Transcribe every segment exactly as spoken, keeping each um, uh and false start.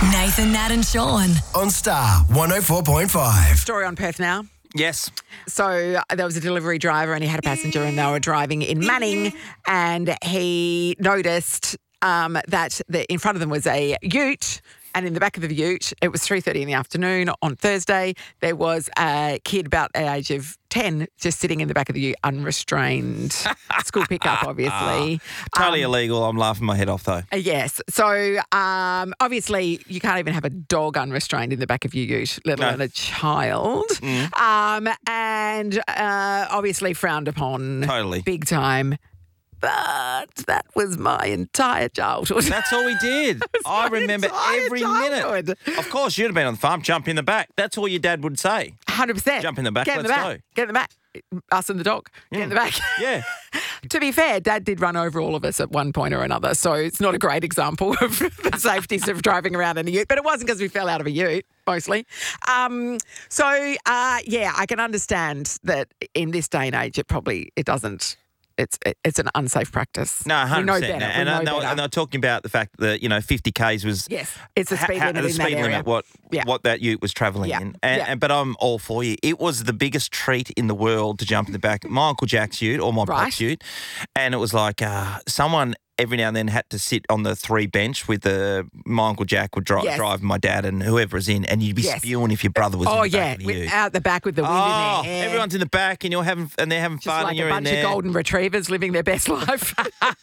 Nathan, Nat and Sean. On Star one oh four point five. Story on Perth now. Yes. So uh, there was a delivery driver and he had a passenger and they were driving in Manning and he noticed um, that the, in front of them was a ute, and in the back of the ute, it was three thirty in the afternoon on Thursday, there was a kid about the age of ten just sitting in the back of the ute, unrestrained. School pickup, obviously. Totally Um, illegal. I'm laughing my head off, though. Uh, Yes. So um, obviously you can't even have a dog unrestrained in the back of your ute, let No. alone a child. Um, and uh, obviously frowned upon. Totally. Big time. But that was my entire childhood. That's all we did. I my remember entire every childhood. minute. Of course, you'd have been on the farm, jump in the back. That's all your dad would say. one hundred percent. Jump in the back, Get in the let's back. go. Get in the back. Us and the dog. Get in the back. Yeah. To be fair, Dad did run over all of us at one point or another, so it's not a great example of the safeties of driving around in a ute, but it wasn't because we fell out of a ute, mostly. Um, so, uh, yeah, I can understand that in this day and age, it probably, it doesn't, it's it's an unsafe practice. No, one hundred percent. We know better. And, we I- know and, I- better. and they're talking about the fact that, you know, fifty kays was... Yes, it's the ha- speed ha- limit the in speed that area. limit, what, Yeah. what that ute was travelling Yeah. in. And, Yeah. and But I'm all for you. It was the biggest treat in the world to jump in the back of my Uncle Jack's ute or my Right. pop's ute. And it was like uh, someone... every now and then had to sit on the three bench with the my Uncle Jack would drive, Yes. drive my dad and whoever was in, and you'd be Yes. spewing if your brother was Oh, in the yeah, back of the with, ute. out the back with the wind Oh, in there. everyone's in the back and you're having and they're having Just fun like and you're a bunch in of there. golden retrievers living their best life.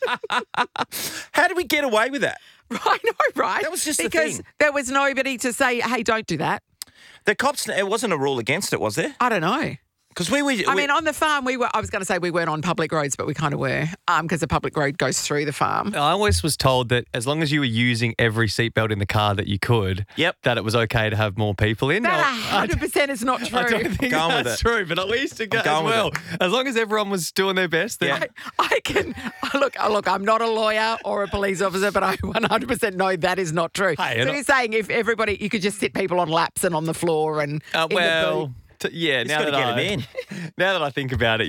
How did we get away with that? I know, right? That was just the because thing. there was nobody to say, hey, don't do that. The cops, it wasn't a rule against it, was there? I don't know. Because we were. I we- mean, on the farm, we were. I was going to say we weren't on public roads, but we kind of were, um, because the public road goes through the farm. I always was told that as long as you were using every seatbelt in the car that you could, Yep. that it was okay to have more people in. That Now, one hundred percent is not true. I don't think Going with that's it. true, but we used to go I'm as going with well. it. As long as everyone was doing their best, then Yeah. I can look. Look, I'm not a lawyer or a police officer, but I one hundred percent know that is not true. Hey, so and I- you're saying if everybody, you could just sit people on laps and on the floor and Uh, in the well, boot. t- yeah. Just Now gotta that get I, 'em in. now that I think about it,